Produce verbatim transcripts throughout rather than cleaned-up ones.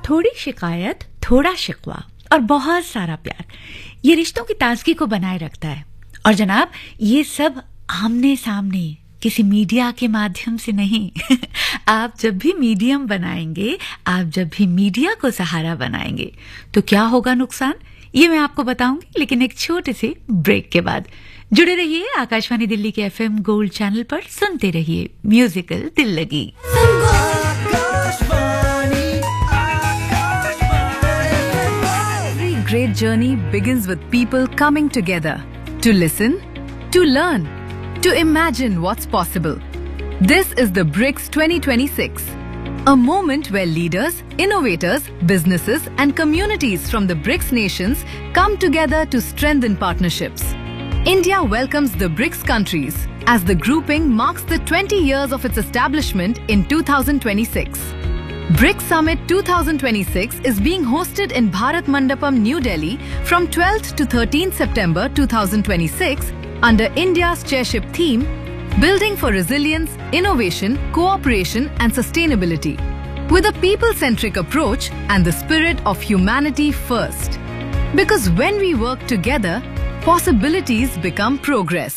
थोड़ी शिकायत, थोड़ा शिकवा और बहुत सारा प्यार, ये रिश्तों की ताजगी को बनाए रखता है। और जनाब, ये सब आमने सामने किसी मीडिया के माध्यम से नहीं। आप जब भी मीडियम बनाएंगे, आप जब भी मीडिया को सहारा बनाएंगे, तो क्या होगा नुकसान, ये मैं आपको बताऊंगी, लेकिन एक छोटे से ब्रेक के बाद। जुड़े रहिए आकाशवाणी दिल्ली के एफएम गोल्ड चैनल पर, सुनते रहिए म्यूजिकल दिल लगी। Every great journey begins with people coming together to listen, to learn, to imagine what's possible. This is the BRICS twenty twenty-six, a moment where leaders, innovators, businesses and communities from the BRICS nations come together to strengthen partnerships. India welcomes the BRICS countries as the grouping marks the twenty years of its establishment in two thousand twenty-six. BRICS Summit twenty twenty-six is being hosted in Bharat Mandapam, New Delhi from twelfth to thirteenth September two thousand twenty-six under India's chairship theme, Building for Resilience, Innovation, Cooperation and Sustainability, with a people-centric approach and the spirit of humanity first. Because when we work together, possibilities become progress.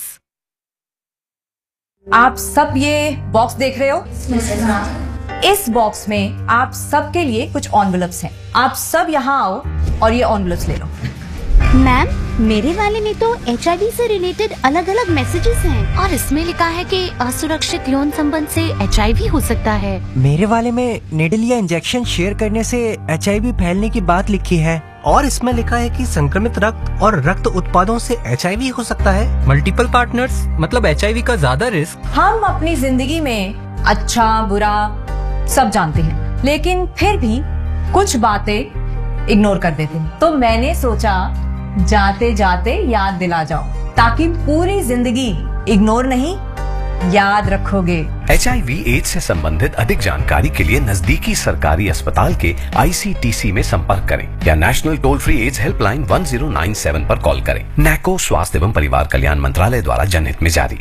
आप सब ये box देख रहे हो? इस box में आप सबके लिए कुछ एनवेलप्स हैं। आप सब यहाँ आओ और ये एनवेलप्स ले लो। मैम, मेरे वाले में तो एच आई वी से रिलेटेड अलग अलग मैसेजेस हैं और इसमें लिखा है कि असुरक्षित यौन संबंध से एच आई वी हो सकता है। मेरे वाले में निडल या इंजेक्शन शेयर करने से एच आई वी फैलने की बात लिखी है और इसमें लिखा है कि संक्रमित रक्त और रक्त उत्पादों से एच आई वी हो सकता है। मल्टीपल पार्टनर्स मतलब एच आई वी का ज्यादा रिस्क। हम अपनी जिंदगी में अच्छा बुरा सब जानते हैं, लेकिन फिर भी कुछ बातें इग्नोर कर देते हैं। तो मैंने सोचा जाते जाते याद दिला जाओ, ताकि पूरी जिंदगी इग्नोर नहीं याद रखोगे। एच आई वी एड्स से संबंधित अधिक जानकारी के लिए नजदीकी सरकारी अस्पताल के आई सी टी सी में संपर्क करें या national toll free ads helpline one zero nine seven पर कॉल करें। नैको स्वास्थ्य एवं परिवार कल्याण मंत्रालय द्वारा जनहित में जारी।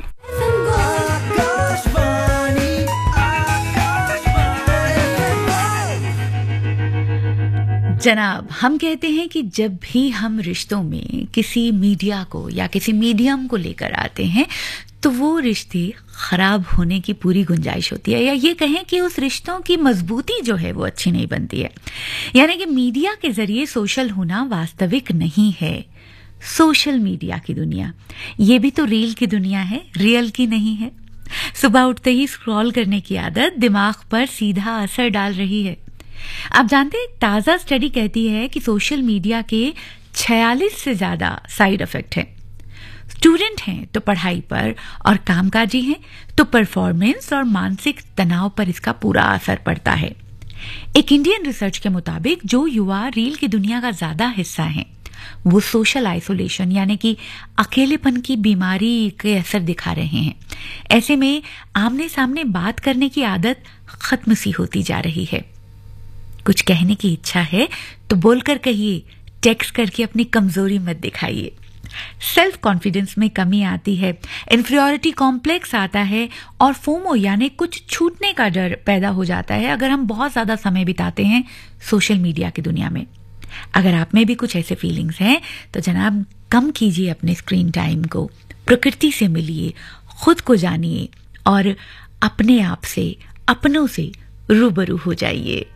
जनाब, हम कहते हैं कि जब भी हम रिश्तों में किसी मीडिया को या किसी मीडियम को लेकर आते हैं, तो वो रिश्ते खराब होने की पूरी गुंजाइश होती है, या ये कहें कि उस रिश्तों की मजबूती जो है वो अच्छी नहीं बनती है। यानी कि मीडिया के जरिए सोशल होना वास्तविक नहीं है। सोशल मीडिया की दुनिया, ये भी तो रील की दुनिया है, रियल की नहीं है। सुबह उठते ही स्क्रॉल करने की आदत दिमाग पर सीधा असर डाल रही है। आप जानते हैं, ताजा स्टडी कहती है कि सोशल मीडिया के छियालीस से ज्यादा साइड इफेक्ट हैं। स्टूडेंट हैं तो पढ़ाई पर, और कामकाजी हैं तो परफॉर्मेंस और मानसिक तनाव पर इसका पूरा असर पड़ता है। एक इंडियन रिसर्च के मुताबिक जो युवा रील की दुनिया का ज्यादा हिस्सा हैं, वो सोशल आइसोलेशन यानी कि अकेलेपन की बीमारी के असर दिखा रहे हैं। ऐसे में आमने सामने बात करने की आदत खत्म सी होती जा रही है। कुछ कहने की इच्छा है तो बोलकर कहिए, टेक्स्ट करके अपनी कमजोरी मत दिखाइए। सेल्फ कॉन्फिडेंस में कमी आती है, इन्फीरियरिटी कॉम्प्लेक्स आता है और फोमो यानी कुछ छूटने का डर पैदा हो जाता है अगर हम बहुत ज्यादा समय बिताते हैं सोशल मीडिया की दुनिया में। अगर आप में भी कुछ ऐसे फीलिंग्स हैं तो जनाब कम कीजिए अपने स्क्रीन टाइम को, प्रकृति से मिलिए, खुद को जानिए और अपने आप से, अपनों से रूबरू हो जाइए।